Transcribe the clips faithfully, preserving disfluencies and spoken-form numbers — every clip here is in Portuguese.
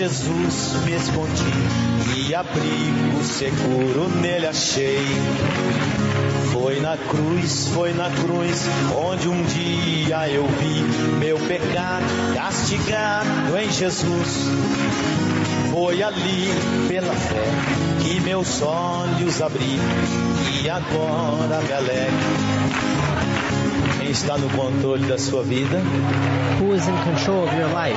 Jesus me escondi e abrigo seguro nele achei. Foi na cruz, foi na cruz, onde um dia eu vi meu pecado castigado em Jesus. Foi ali pela fé que meus olhos abri e agora me alegro. Quem está no controle da sua vida? Who is in control of your life?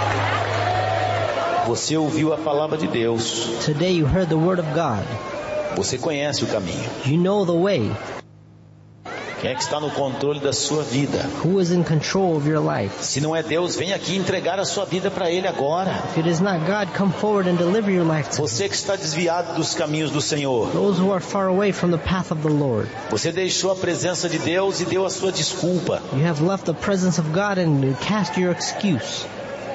Você ouviu a palavra de Deus. Today you heard the word of God. Você conhece o caminho. You know the way. Quem é que está no controle da sua vida? Who is in control of your life? Se não é Deus, vem aqui entregar a sua vida para Ele agora. If it is not God, come forward and deliver your life to Him. Você que está desviado dos caminhos do Senhor. Those who are far away from the path of the Lord. Você deixou a presença de Deus e deu a sua desculpa. You have left the presence of God and you cast your excuse.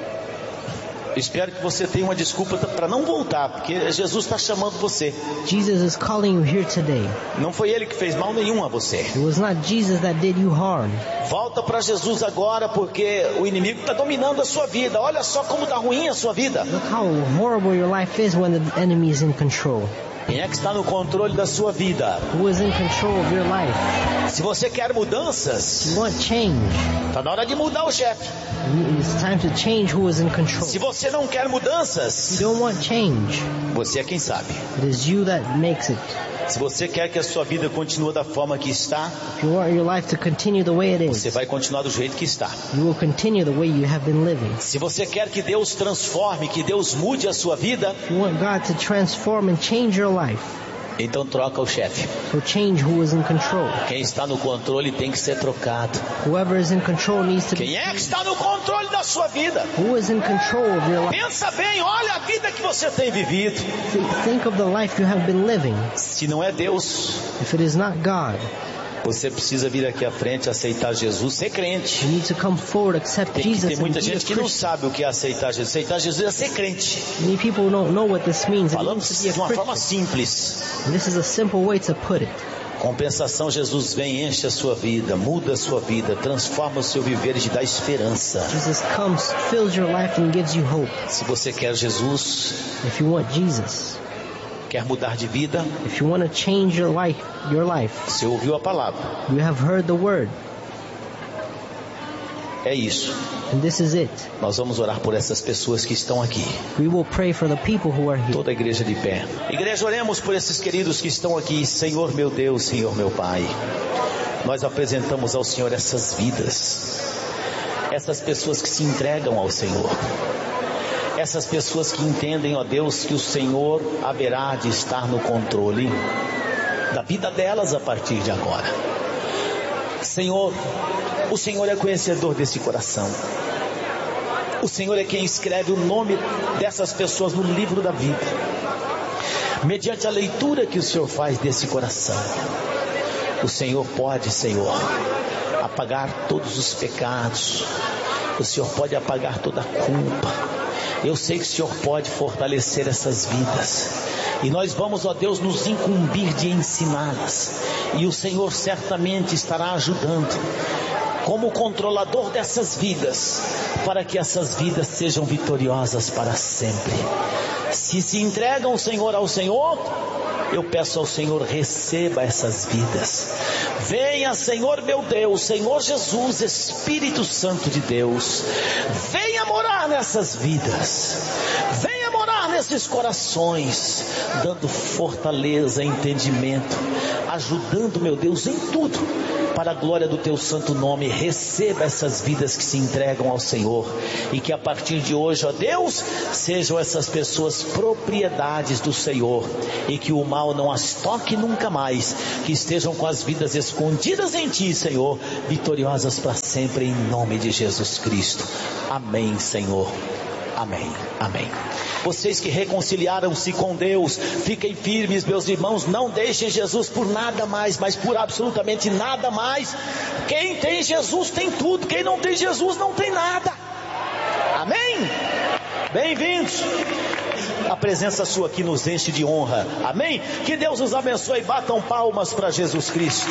Espero que você tenha uma desculpa para não voltar, porque Jesus está chamando você. Jesus is calling you here today. Não foi Ele que fez mal nenhum a você. It was not Jesus that did you harm. Volta para Jesus agora, porque o inimigo está dominando a sua vida. Olha só como está ruim a sua vida. Look how horrible your life is when the enemy is in control. Quem é que está no controle da sua vida? Who is in control of your life? Se você quer mudanças, You want change. está na hora de mudar o chefe. It's time to change who is in control. Se você não quer mudanças, You don't want change. você é quem sabe. It is you that makes it. Se você quer que a sua vida continue da forma que está, If you want your life to continue the way it você is, vai continuar do jeito que está. you will continue the way you have been living. Se você quer que Deus transforme, que Deus mude a sua vida, If you want God to transform and change your life, então troca o chefe. so change who is in control. Quem está no controle tem que ser trocado. Whoever is in control needs to be. Quem é que está no controle da sua vida? Who is in control of your life? Pensa bem, olha a vida que você tem vivido. Think- Think of the life you have been living. Se não é Deus, If it is not God, você precisa vir aqui à frente, aceitar Jesus, ser crente. you need to come forward, accept Tem, que, Jesus, tem and muita be a gente que não Christian. sabe o que é aceitar Jesus. Aceitar Jesus é ser crente. Many people who don't know what this means. It Falando means to be de a uma forma Christian. simples. And this is a simple way to put it. Compensação, Jesus vem, enche a sua vida, muda a sua vida, transforma o seu viver e te dá esperança. Jesus comes, fills your life, and gives you hope. Se você quer Jesus, If you want Jesus, quer mudar de vida, if you want to change your life, your life, você ouviu a palavra. you have heard the word, É isso. and this is it. Nós vamos orar por essas pessoas que estão aqui. We will pray for the people who are here. Toda a igreja de pé. Igreja, oremos por esses queridos que estão aqui. Senhor meu Deus, Senhor meu Pai, nós apresentamos ao Senhor essas vidas, essas pessoas que se entregam ao Senhor, essas pessoas que entendem, ó Deus, que o Senhor haverá de estar no controle da vida delas a partir de agora. Senhor, o Senhor é conhecedor desse coração. O Senhor é quem escreve o nome dessas pessoas no livro da vida, mediante a leitura que o Senhor faz desse coração. O Senhor pode, Senhor, apagar todos os pecados. O Senhor pode apagar toda a culpa. Eu sei que o Senhor pode fortalecer essas vidas. E nós vamos, ó Deus, nos incumbir de ensiná-las. E o Senhor certamente estará ajudando, como controlador dessas vidas, para que essas vidas sejam vitoriosas para sempre. Se se entregam, Senhor, ao Senhor, eu peço ao Senhor, receba essas vidas. Venha, Senhor meu Deus, Senhor Jesus, Espírito Santo de Deus, venha morar nessas vidas, venha morar nesses corações, dando fortaleza, entendimento, ajudando, meu Deus, em tudo, para a glória do teu santo nome. Receba essas vidas que se entregam ao Senhor, e que a partir de hoje, ó Deus, sejam essas pessoas propriedades do Senhor, e que o mal não as toque nunca mais, que estejam com as vidas escondidas em ti, Senhor, vitoriosas para sempre, em nome de Jesus Cristo. Amém, Senhor. Amém, amém. Vocês que reconciliaram-se com Deus, fiquem firmes, meus irmãos, não deixem Jesus por nada mais, mas por absolutamente nada mais. Quem tem Jesus tem tudo, quem não tem Jesus não tem nada. Amém? Bem-vindos. A presença sua aqui nos enche de honra. Amém? Que Deus os abençoe. Batam palmas para Jesus Cristo.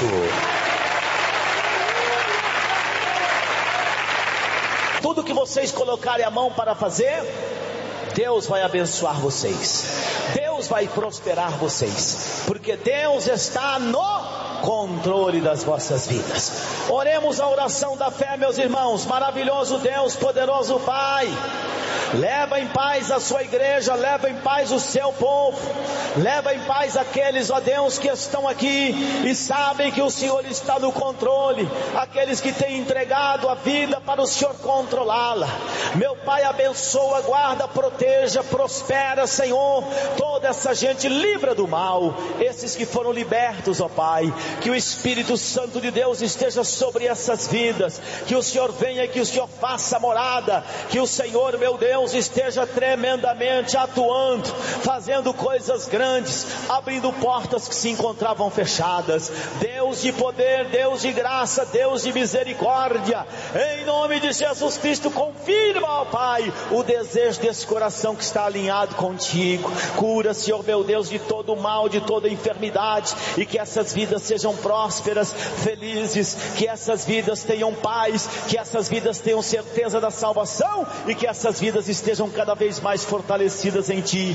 Tudo que vocês colocarem a mão para fazer, Deus vai abençoar vocês, Deus vai prosperar vocês, porque Deus está no controle das vossas vidas. Oremos a oração da fé, meus irmãos. Maravilhoso Deus, poderoso Pai, leva em paz a sua igreja, leva em paz o seu povo, leva em paz aqueles, ó Deus, que estão aqui e sabem que o Senhor está no controle, aqueles que têm entregado a vida para o Senhor controlá-la. Meu Pai, abençoa, guarda, proteja, prospera, Senhor, toda essa gente, livra do mal, esses que foram libertos, ó Pai, que o Espírito Santo de Deus esteja sobre essas vidas, que o Senhor venha e que o Senhor faça morada, que o Senhor, meu Deus, esteja tremendamente atuando, fazendo coisas grandes, abrindo portas que se encontravam fechadas. Deus de poder, Deus de graça, Deus de misericórdia, em nome de Jesus Cristo, confirma, ó Pai, o desejo desse coração que está alinhado contigo. Cura, Senhor meu Deus, de todo o mal, de toda enfermidade, e que essas vidas sejam prósperas, felizes, que essas vidas tenham paz, que essas vidas tenham certeza da salvação, e que essas vidas estejam cada vez mais fortalecidas em Ti,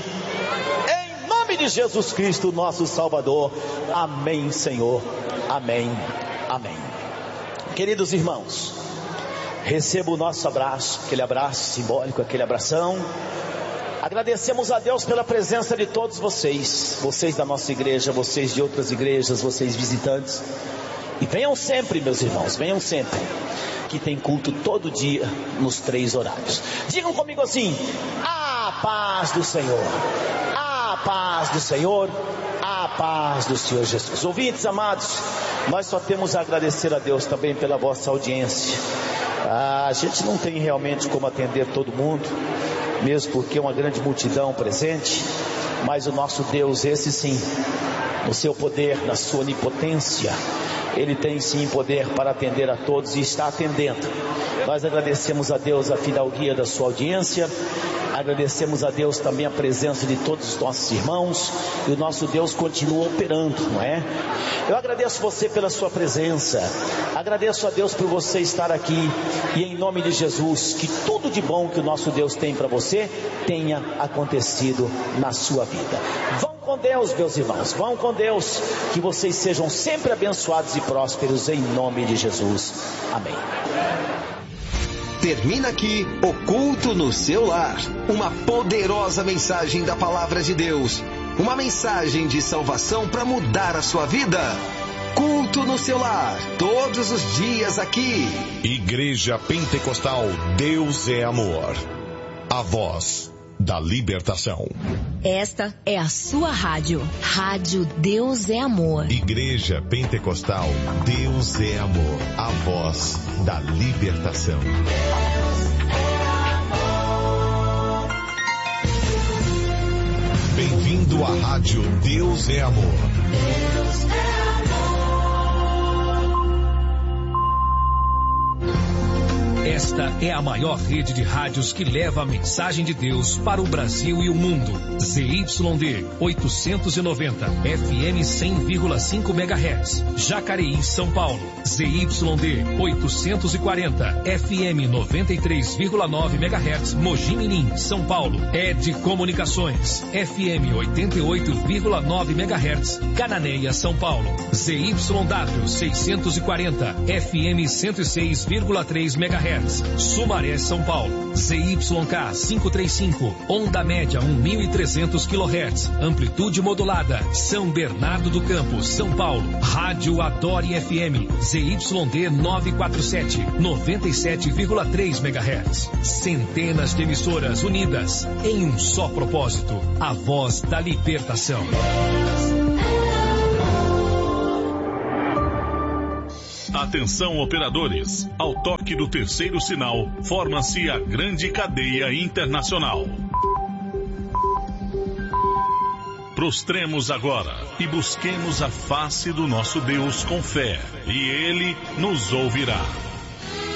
em nome de Jesus Cristo, nosso Salvador. Amém, Senhor, amém, amém. Queridos irmãos, receba o nosso abraço, aquele abraço simbólico, aquele abração. Agradecemos a Deus pela presença de todos vocês, vocês da nossa igreja, vocês de outras igrejas, vocês visitantes, e venham sempre, meus irmãos, venham sempre, que tem culto todo dia, nos três horários. Digam comigo assim: a paz do Senhor, a paz do Senhor, a paz do Senhor Jesus. Ouvintes amados, nós só temos a agradecer a Deus também pela vossa audiência. Ah, a gente não tem realmente como atender todo mundo, mesmo porque é uma grande multidão presente, mas o nosso Deus, esse sim, no seu poder, na sua onipotência, Ele tem sim poder para atender a todos e está atendendo. Nós agradecemos a Deus a fidalguia da sua audiência, agradecemos a Deus também a presença de todos os nossos irmãos, e o nosso Deus continua operando, não é? Eu agradeço você pela sua presença, agradeço a Deus por você estar aqui, e em nome de Jesus, que tudo de bom que o nosso Deus tem para você, tenha acontecido na sua vida. Vão com Deus, meus irmãos, vão com Deus, que vocês sejam sempre abençoados e prósperos em nome de Jesus, amém. Termina aqui o Culto no Seu Lar, uma poderosa mensagem da Palavra de Deus, uma mensagem de salvação para mudar a sua vida. Culto no Seu Lar, todos os dias aqui. Igreja Pentecostal Deus é Amor, a voz da libertação. Esta é a sua rádio, Rádio Deus é Amor. Igreja Pentecostal Deus é Amor, a voz da libertação. Bem-vindo à Rádio Deus é Amor. Deus é amor. Esta é a maior rede de rádios que leva a mensagem de Deus para o Brasil e o mundo. Z Y D oitocentos e noventa, F M cem vírgula cinco megahertz, Jacareí, São Paulo. Z Y D oitocentos e quarenta, F M noventa e três vírgula nove megahertz, Mogi Mirim, São Paulo. Ed Comunicações, F M oitenta e oito vírgula nove megahertz, Cananéia, São Paulo. Z Y W seiscentos e quarenta, F M cento e seis vírgula três megahertz, Sumaré, São Paulo. Z Y K quinhentos e trinta e cinco, onda média um mil e trezentos quilohertz, amplitude modulada, São Bernardo do Campo, São Paulo. Rádio Adore F M, Z Y D novecentos e quarenta e sete, noventa e sete vírgula três megahertz. Centenas de emissoras unidas em um só propósito, a voz da libertação. Atenção, operadores, ao toque do terceiro sinal, forma-se a grande cadeia internacional. Prostremos agora e busquemos a face do nosso Deus com fé, e Ele nos ouvirá.